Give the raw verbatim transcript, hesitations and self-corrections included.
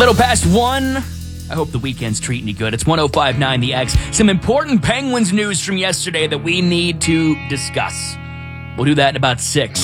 Little past one. I hope the weekend's treating you good. It's one oh five point nine The X. Some important Penguins news from yesterday that we need to discuss. We'll do that in about six.